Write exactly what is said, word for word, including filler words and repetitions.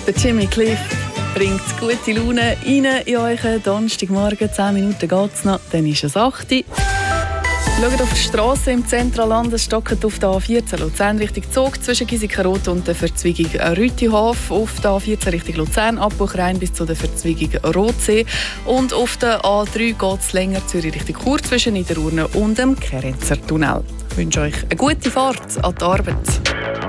Der Jimmy Cliff bringt gute Laune rein in euren Donnerstagmorgen. zehn Minuten geht es noch, dann ist es acht Uhr. Schaut auf die Strasse im Zentralland. Es stockt auf der A vierzehn Luzern Richtung Zug zwischen Giesikenrot und der Verzweigung Rütihof. Auf der A vierzehn Richtung Luzern, Abbruch-Rhein bis zu der Verzweigung Rotsee. Und auf der A drei geht es länger Zürich Richtung Chur zwischen Niederurne und dem Kerenzer Tunnel. Ich wünsche euch eine gute Fahrt an die Arbeit.